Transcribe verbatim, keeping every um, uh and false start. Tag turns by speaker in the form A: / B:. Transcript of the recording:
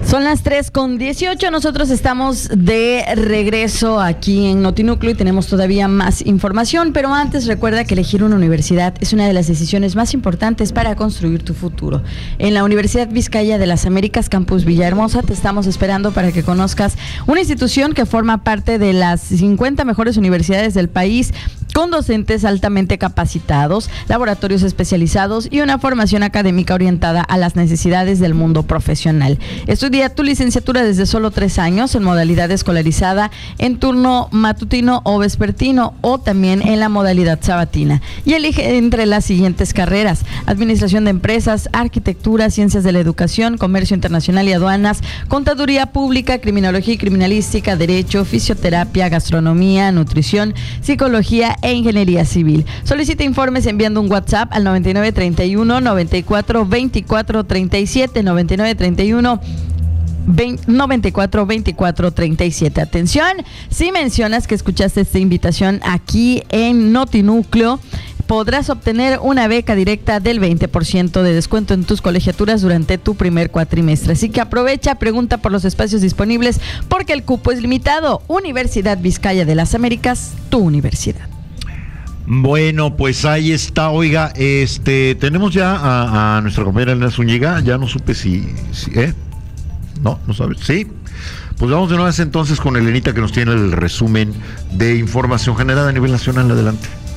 A: Son las tres con dieciocho, nosotros estamos de regreso aquí en Notinúcleo y tenemos todavía más información, pero antes recuerda que elegir una universidad es una de las decisiones más importantes para construir tu futuro. En la Universidad Vizcaya de las Américas, Campus Villahermosa, te estamos esperando para que conozcas una institución que forma parte de las cincuenta mejores universidades del país, con docentes altamente capacitados, laboratorios especializados y una formación académica orientada a las necesidades del mundo profesional. Estudia tu licenciatura desde solo tres años en modalidad escolarizada, en turno matutino o vespertino, o también en la modalidad sabatina. Y elige entre las siguientes carreras: Administración de Empresas, Arquitectura, Ciencias de la Educación, Comercio Internacional y Aduanas, Contaduría Pública, Criminología y Criminalística, Derecho, Fisioterapia, Gastronomía, Nutrición, Psicología e Ingeniería Civil. Solicita informes enviando un WhatsApp al noventa y nueve treinta y uno noventa y cuatro veinticuatro treinta y siete, noventa y nueve treinta y uno noventa y cuatro veinticuatro treinta y siete. Atención, si mencionas que escuchaste esta invitación aquí en Notinúcleo, podrás obtener una beca directa del veinte por ciento de descuento en tus colegiaturas durante tu primer cuatrimestre. Así que aprovecha, pregunta por los espacios disponibles porque el cupo es limitado. Universidad Vizcaya de las Américas, tu universidad.
B: Bueno, pues ahí está. Oiga, este, tenemos ya a, a nuestra compañera Elena Zúñiga. Ya no supe si, si ¿eh? No, no sabes. Sí. Pues vamos de nuevo entonces con Elenita, que nos tiene el resumen de información generada a nivel nacional. Adelante.